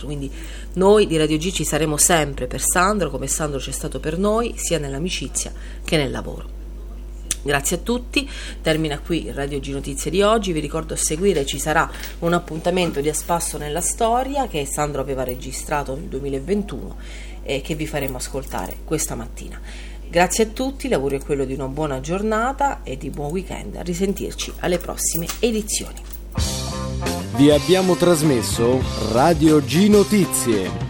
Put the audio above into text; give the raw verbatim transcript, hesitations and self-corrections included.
altro. Quindi noi di Radio G ci saremo sempre per Sandro, come Sandro c'è stato per noi, sia nell'amicizia che nel lavoro. Grazie a tutti, termina qui Radio G Notizie di oggi. Vi ricordo a seguire ci sarà un appuntamento di A Spasso nella Storia che Sandro aveva registrato nel duemilaventuno e che vi faremo ascoltare questa mattina. Grazie a tutti, l'augurio è quello di una buona giornata e di buon weekend. A risentirci alle prossime edizioni. Vi abbiamo trasmesso Radio G Notizie.